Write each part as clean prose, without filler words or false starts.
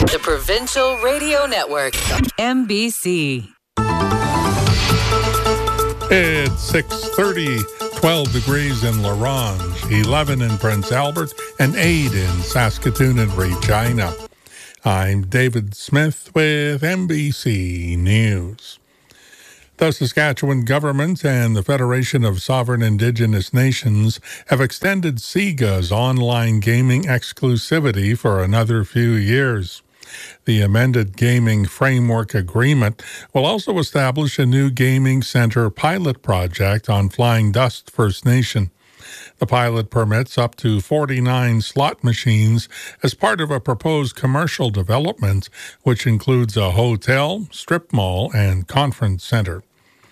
The Provincial Radio Network, MBC. It's 6:30, 12 degrees in La Ronge, 11 in Prince Albert, and 8 in Saskatoon and Regina. I'm David Smith with MBC News. The Saskatchewan government and the Federation of Sovereign Indigenous Nations have extended SIGA's online gaming exclusivity for another few years. The amended Gaming Framework Agreement will also establish a new gaming center pilot project on Flying Dust First Nation. The pilot permits up to 49 slot machines as part of a proposed commercial development, which includes a hotel, strip mall, and conference center.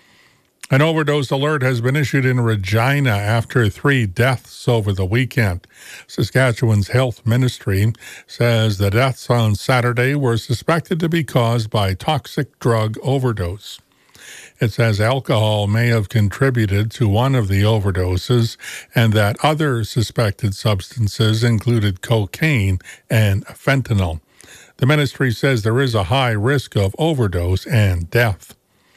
An overdose alert has been issued in Regina after 3 deaths over the weekend. Saskatchewan's Health Ministry says the deaths on Saturday were suspected to be caused by toxic drug overdose. It says alcohol may have contributed to one of the overdoses and that other suspected substances included cocaine and fentanyl. The ministry says there is a high risk of overdose and death.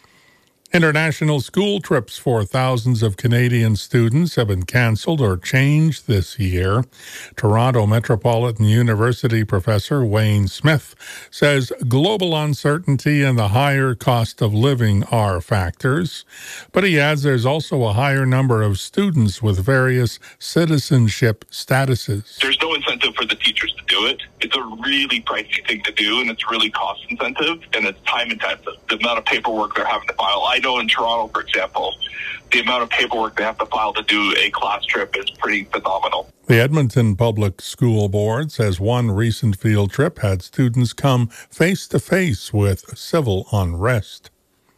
International school trips for thousands of Canadian students have been cancelled or changed this year. Toronto Metropolitan University professor Wayne Smith says global uncertainty and the higher cost of living are factors. But he adds there's also a higher number of students with various citizenship statuses. There's no incentive for the teachers to do it. It's a really pricey thing to do, and it's really cost incentive, and it's time intensive. The amount of paperwork they're having to file. I know in Toronto, for example, the amount of paperwork they have to file to do a class trip is pretty phenomenal. The Edmonton Public School Board says one recent field trip had students come face-to-face with civil unrest.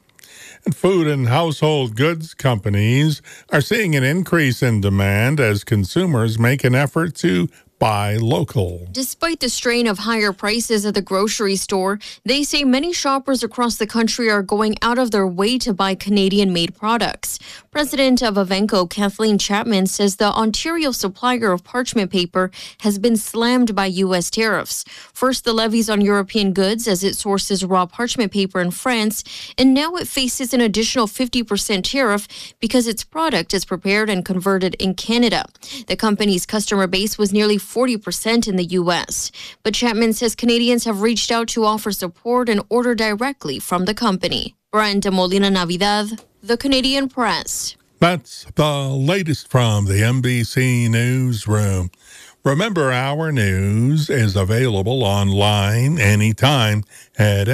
And food and household goods companies are seeing an increase in demand as consumers make an effort to buy local. Despite the strain of higher prices at the grocery store, they say many shoppers across the country are going out of their way to buy Canadian-made products. President of Avenco, Kathleen Chapman, says the Ontario supplier of parchment paper has been slammed by U.S. tariffs. First, the levies on European goods as it sources raw parchment paper in France, and now it faces an additional 50% tariff because its product is prepared and converted in Canada. The company's customer base was nearly 40% in the U.S. But Chapman says Canadians have reached out to offer support and order directly from the company. Brenda Molina Navidad, The Canadian Press. That's the latest from the MBC Newsroom. Remember, our news is available online anytime at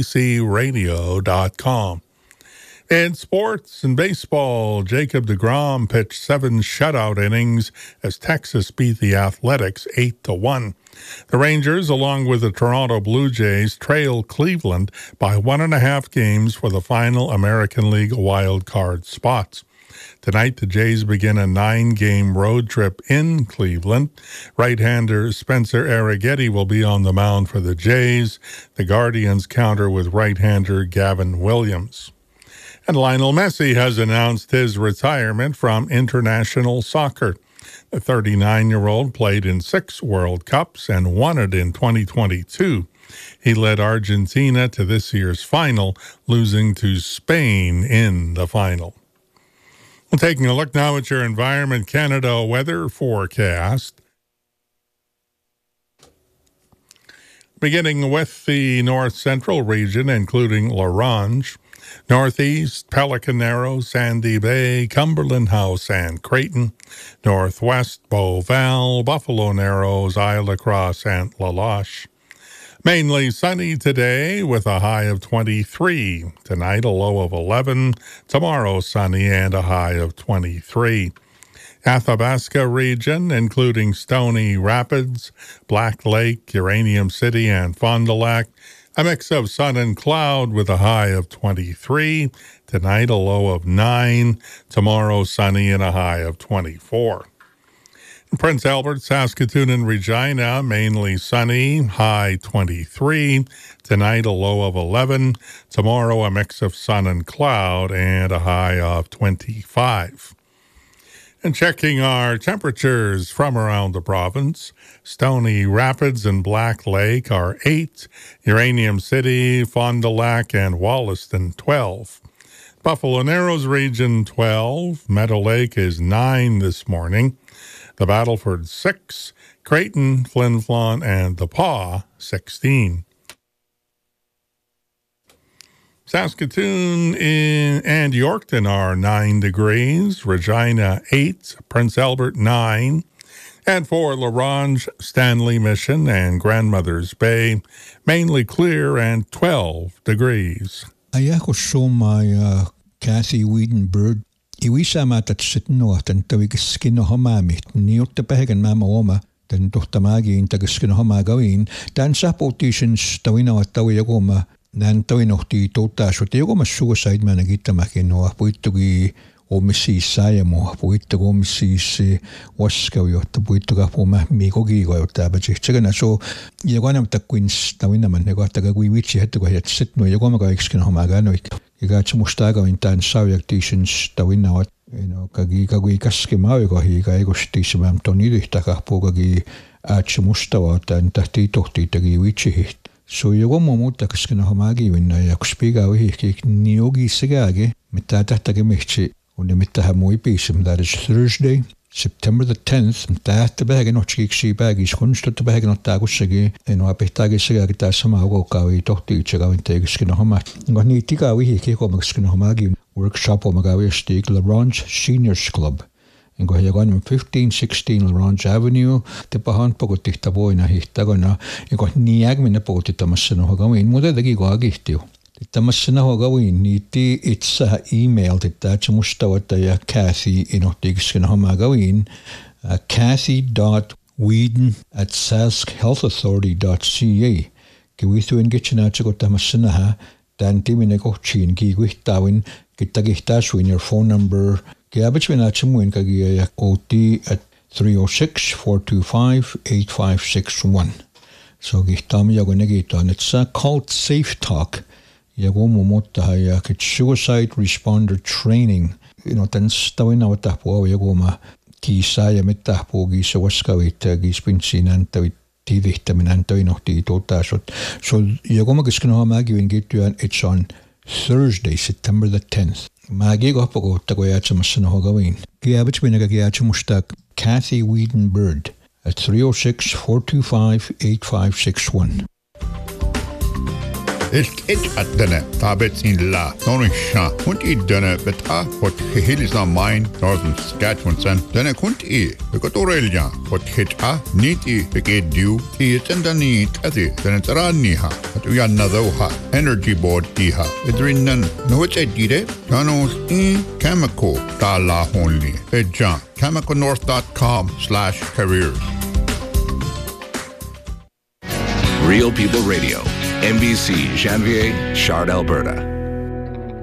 mbcradio.com. In sports and baseball, Jacob deGrom pitched 7 shutout innings as Texas beat the Athletics 8-1. The Rangers, along with the Toronto Blue Jays, trail Cleveland by 1.5 games for the final American League wild card spots. Tonight, the Jays begin a 9-game road trip in Cleveland. Right-hander Spencer Arrighetti will be on the mound for the Jays. The Guardians counter with right-hander Gavin Williams. And Lionel Messi has announced his retirement from international soccer. The 39-year-old played in 6 World Cups and won it in 2022. He led Argentina to this year's final, losing to Spain in the final. Well, taking a look now at your Environment Canada weather forecast. Beginning with the north central region, including La Ronge, northeast, Pelican Narrow, Sandy Bay, Cumberland House, and Creighton. Northwest, Beauval, Buffalo Narrows, Isle La Crosse, and La Loche. Mainly sunny today with a high of 23. Tonight, a low of 11. Tomorrow, sunny and a high of 23. Athabasca region, including Stony Rapids, Black Lake, Uranium City, and Fond du Lac. A mix of sun and cloud with a high of 23. Tonight, a low of 9. Tomorrow, sunny and a high of 24. In Prince Albert, Saskatoon, and Regina, mainly sunny, high 23. Tonight, a low of 11. Tomorrow, a mix of sun and cloud and a high of 25. And checking our temperatures from around the province, Stony Rapids and Black Lake are 8, Uranium City, Fond du Lac, and Wollaston 12. Buffalo Narrows region 12, Meadow Lake is 9 this morning, the Battleford 6, Creighton, Flin Flon, and the Paw 16. Saskatoon and Yorkton are 9 degrees, Regina 8, Prince Albert 9, and for La Ronge, Stanley Mission, and Grandmother's Bay, mainly clear and 12 degrees. Ayako soma Kathy Wiedenberg. Iwisama tatsitno tan tawigaskino homami niyotta pahagan mama oma tan tohtamagi in tagaskino homagawin tan sapotitions tawina at tawiyagoma nan tawinohti totasot yagoma suicide managitamakin puitugi omissis sayamo puitugo omissis waskawiota puituga poma mikogigo tabachigana so yagwana takwins tawina man negotagagwi wichi hatugo yatsitno yagoma gaikskino homagano Mustaga in tan saviactitions tawinawat kagi kaski mavigo higa egostismam tonidihtakah pogagi mustawa tan tahti tohti tagi wichihit. So yogomo mutakaskina homagi winna yakspiga wihik niogi sigage mitatahtage mihchi unimitahamui pisim. That is Thursday, September the 10th, that the bag and Ochiki bag is constant bag and Otagusagi, and Wapitagi Sagata Samago, talk to each other and take Skinahoma. Nitika, we kick on Skinahomagi workshop on Magawi Stick, La Ronge Seniors Club. And go here on 1516 La Ronge Avenue, the Pahan Pogotitabo in a Hitagona, and got Niagmin Potitamasano Hogawin, Mother the Gigagitio. Tamasina hogawin niti itsa email titacha mustawataya Kathy inotigskin homagawin Kathy.Whedon@saskhealthauthority.ca kiwithuin gitchinacha tamasina ha dan timinegochin gigwitawin kitagihtaswin your phone number kiabachwinachamuin kagiya OT at 306-425-8561. So gihtami yagonegito and it's called Safe Talk. Yagomo motahaya kit suicide responder training. Tan stawina watahpo yagoma kisaya metahpo gisa waskawita gispinsinantawit tivihtaminantawinohti totasot. So yagoma giskino magiwin gitu and it's on Thursday, September the 10th. Magigo pogo tagoyacha masanohogawin. Giabich binagagiacha mustak Kathy Wiedenberg at 306-425-8561. It at dinner, Tabets in La, Norisha, Kunt eat dinner, but what Hilis on mine, Northern Saskatchewan, then I couldn't eat. The Cotorelia, what hit neat begate due, eat and then eat at it, then it's Raniha, but we are another energy board diha. It's written, no, which I did it, Janos chemical, Tala only, John, chemicalnorth.com/careers. Real People Radio. MBC, Janvier, Chard, Alberta.